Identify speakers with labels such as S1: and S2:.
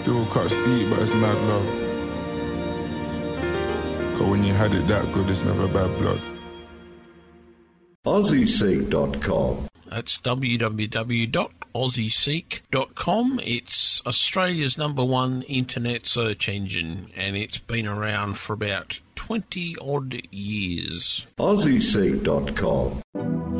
S1: Still cut steep, but it's mad love. Cause when you had it that good, it's never bad blood.
S2: AussieSeek.com.
S3: That's www.aussieseek.com. It's Australia's #1 internet search engine, and it's been around for about 20-odd years.
S2: AussieSeek.com.